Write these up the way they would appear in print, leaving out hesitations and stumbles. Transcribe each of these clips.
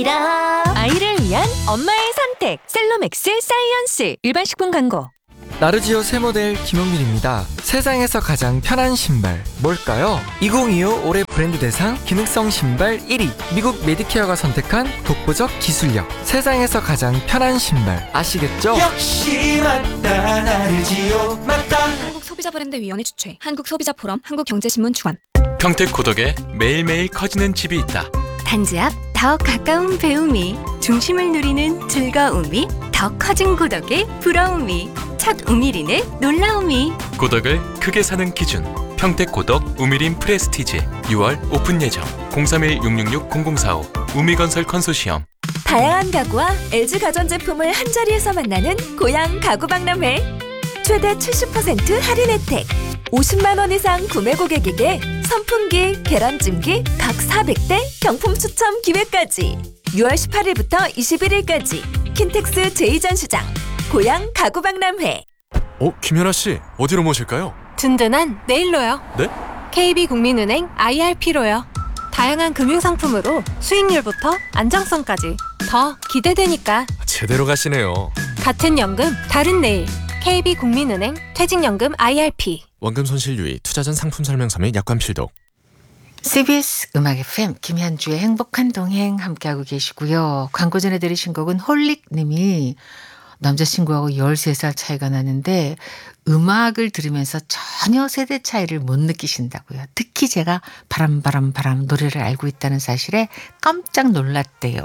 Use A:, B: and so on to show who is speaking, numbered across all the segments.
A: 아이를 위한 엄마의 선택 셀로맥스 사이언스. 일반 식품 광고.
B: 나르지오 새 모델 김용민입니다. 세상에서 가장 편한 신발 뭘까요? 2025 올해 브랜드 대상 기능성 신발 1위, 미국 메디케어가 선택한 독보적 기술력. 세상에서 가장 편한 신발 아시겠죠?
C: 역시 맞다, 나르지오 맞다.
D: 한국소비자브랜드위원회 주최, 한국소비자포럼, 한국경제신문 주관.
E: 평택고덕에 매일매일 커지는 집이 있다.
F: 단지 앞 더 가까운 배움이, 중심을 누리는 즐거움이, 더 커진 고덕의 부러움이, 첫 우미린의 놀라움이.
E: 고덕을 크게 사는 기준, 평택고덕 우미린 프레스티지. 6월 오픈 예정. 031-666-0045 우미건설 컨소시엄.
A: 다양한 가구와 LG 가전제품을 한자리에서 만나는 고양 가구박람회. 최대 70% 할인 혜택. 50만 원 이상 구매 고객에게 선풍기, 계란찜기 각 400대 경품 추첨 기회까지. 6월 18일부터 21일까지 킨텍스 제2전시장 고양 가구박람회.
G: 김연아 씨, 어디로 모실까요?
H: 든든한 내일로요.
G: 네?
H: KB국민은행 IRP로요. 다양한 금융상품으로 수익률부터 안정성까지 더 기대되니까.
G: 제대로 가시네요.
H: 같은 연금, 다른 내일. KB국민은행 퇴직연금 IRP.
G: 원금 손실 유의, 투자 전 상품 설명서 및 약관 필독.
I: CBS 음악 FM 김현주의 행복한 동행 함께하고 계시고요. 광고 전에 들으신 곡은 홀릭님이 남자친구하고 13살 차이가 나는데 음악을 들으면서 전혀 세대 차이를 못 느끼신다고요. 특히 제가 바람 노래를 알고 있다는 사실에 깜짝 놀랐대요.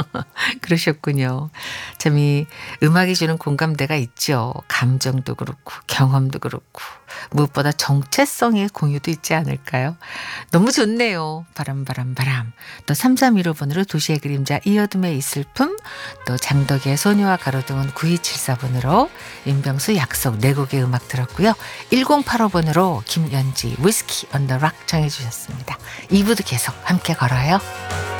I: 그러셨군요. 참 이 음악이 주는 공감대가 있죠. 감정도 그렇고 경험도 그렇고 무엇보다 정체성의 공유도 있지 않을까요? 너무 좋네요. 바람. 또 3315번으로 도시의 그림자 이어둠의 이슬픔, 또 장덕의 소녀와 가로등은 9274번으로 임병수 약속 네 곡의 음악 들었고요. 1085번으로 김연지 위스키 언더 락 정해 주셨습니다. 2부도 계속 함께 걸어요.